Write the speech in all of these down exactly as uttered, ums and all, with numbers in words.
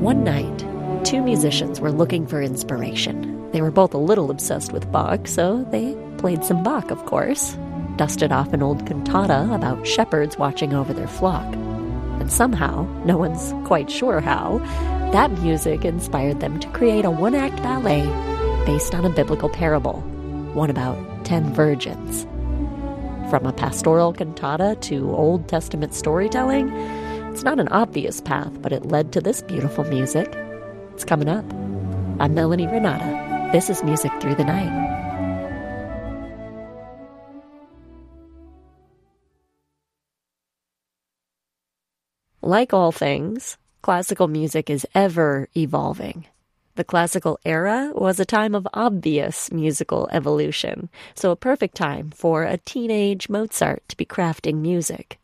One night, two musicians were looking for inspiration. They were both a little obsessed with Bach, so they played some Bach, of course, dusted off an old cantata about shepherds watching over their flock. And somehow, no one's quite sure how, that music inspired them to create a one-act ballet based on a biblical parable, one about ten virgins. From a pastoral cantata to Old Testament storytelling, it's not an obvious path, but it led to this beautiful music. It's coming up. I'm Melanie Renata. This is Music Through the Night. Like all things, classical music is ever evolving. The classical era was a time of obvious musical evolution, so a perfect time for a teenage Mozart to be crafting music.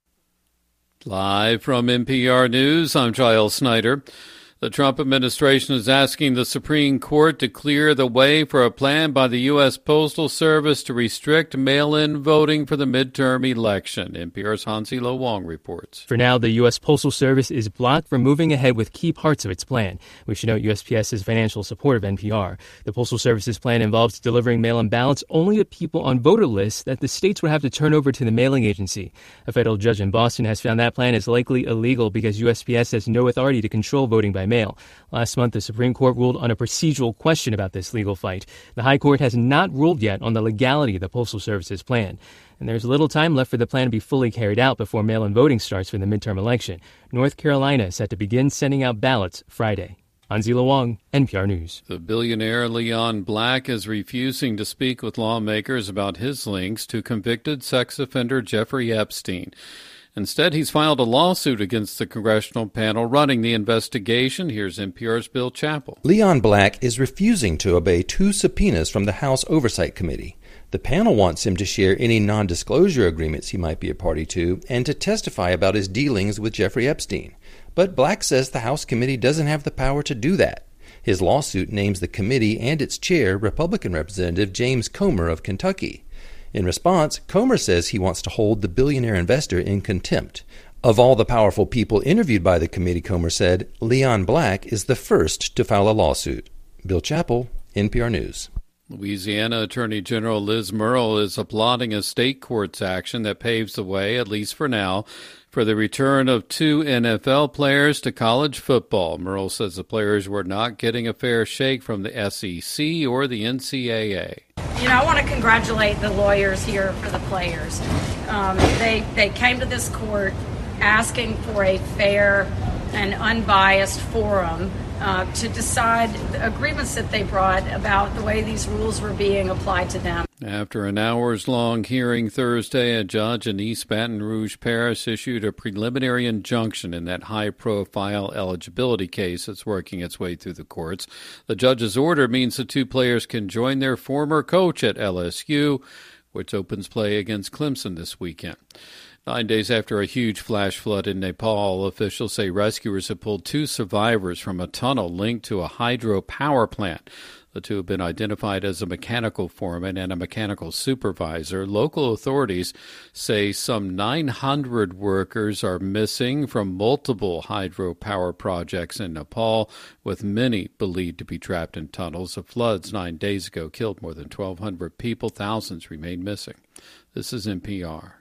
Live from N P R News, I'm Giles Snyder. The Trump administration is asking the Supreme Court to clear the way for a plan by the U S Postal Service to restrict mail-in voting for the midterm election. N P R's Hansi Lo Wong reports. For now, the U S Postal Service is blocked from moving ahead with key parts of its plan. We should note U S P S's financial support of N P R. The Postal Service's plan involves delivering mail-in ballots only to people on voter lists that the states would have to turn over to the mailing agency. A federal judge in Boston has found that plan is likely illegal because U S P S has no authority to control voting by mail. Last month, the Supreme Court ruled on a procedural question about this legal fight. The High Court has not ruled yet on the legality of the Postal Service's plan. And there's little time left for the plan to be fully carried out before mail-in voting starts for the midterm election. North Carolina is set to begin sending out ballots Friday. Hansi Lo Wong, N P R News. The billionaire Leon Black is refusing to speak with lawmakers about his links to convicted sex offender Jeffrey Epstein. Instead, he's filed a lawsuit against the congressional panel running the investigation. Here's N P R's Bill Chappell. Leon Black is refusing to obey two subpoenas from the House Oversight Committee. The panel wants him to share any non-disclosure agreements he might be a party to and to testify about his dealings with Jeffrey Epstein. But Black says the House committee doesn't have the power to do that. His lawsuit names the committee and its chair, Republican Representative James Comer of Kentucky. In response, Comer says he wants to hold the billionaire investor in contempt. Of all the powerful people interviewed by the committee, Comer said, Leon Black is the first to file a lawsuit. Bill Chappell, N P R News. Louisiana Attorney General Liz Murrill is applauding a state court's action that paves the way, at least for now, for the return of two N F L players to college football. Murrill says the players were not getting a fair shake from the S E C or the N C double A. You know, I want to congratulate the lawyers here for the players. Um, they they came to this court asking for a fair and unbiased forum uh, to decide the agreements that they brought about the way these rules were being applied to them. After an hours-long hearing Thursday, a judge in East Baton Rouge Parish issued a preliminary injunction in that high-profile eligibility case that's working its way through the courts. The judge's order means the two players can join their former coach at L S U, which opens play against Clemson this weekend. Nine days after a huge flash flood in Nepal, officials say rescuers have pulled two survivors from a tunnel linked to a hydropower plant. The two have been identified as a mechanical foreman and a mechanical supervisor. Local authorities say some nine hundred workers are missing from multiple hydropower projects in Nepal, with many believed to be trapped in tunnels. The floods nine days ago killed more than twelve hundred people. Thousands remain missing. This is N P R.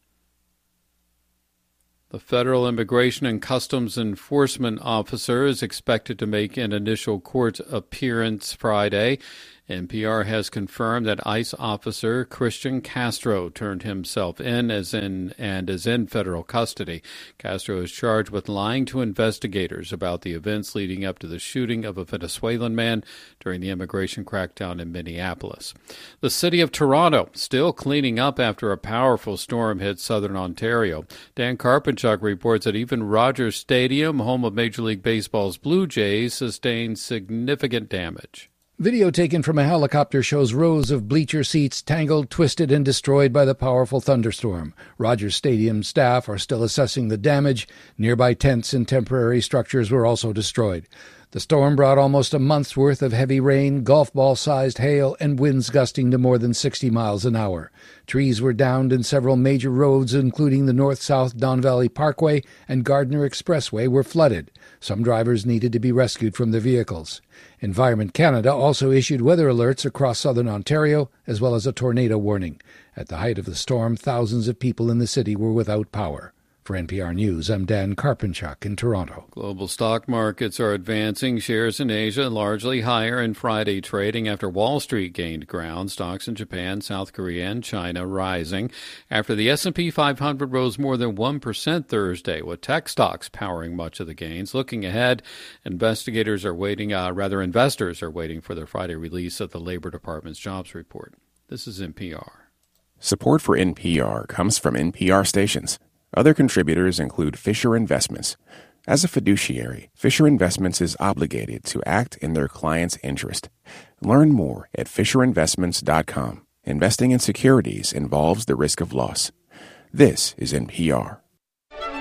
The Federal Immigration and Customs Enforcement Officer is expected to make an initial court appearance Friday. N P R has confirmed that ICE officer Christian Castro turned himself in as in and is in federal custody. Castro is charged with lying to investigators about the events leading up to the shooting of a Venezuelan man during the immigration crackdown in Minneapolis. The city of Toronto still cleaning up after a powerful storm hit southern Ontario. Dan Karpenchuk reports that even Rogers Stadium, home of Major League Baseball's Blue Jays, sustained significant damage. Video taken from a helicopter shows rows of bleacher seats tangled, twisted, and destroyed by the powerful thunderstorm. Rogers Stadium staff are still assessing the damage. Nearby tents and temporary structures were also destroyed. The storm brought almost a month's worth of heavy rain, golf ball-sized hail, and winds gusting to more than sixty miles an hour. Trees were downed and several major roads, including the north-south Don Valley Parkway and Gardner Expressway, were flooded. Some drivers needed to be rescued from their vehicles. Environment Canada also issued weather alerts across southern Ontario, as well as a tornado warning. At the height of the storm, thousands of people in the city were without power. For N P R News, I'm Dan Karpenchuk in Toronto. Global stock markets are advancing. Shares in Asia largely higher in Friday trading after Wall Street gained ground. Stocks in Japan, South Korea, and China rising after the S and P five hundred rose more than one percent Thursday, with tech stocks powering much of the gains. Looking ahead, investigators are waiting, uh, rather investors are waiting for the Friday release of the Labor Department's jobs report. This is N P R. Support for N P R comes from N P R stations. Other contributors include Fisher Investments. As a fiduciary, Fisher Investments is obligated to act in their client's interest. Learn more at fisher investments dot com. Investing in securities involves the risk of loss. This is N P R.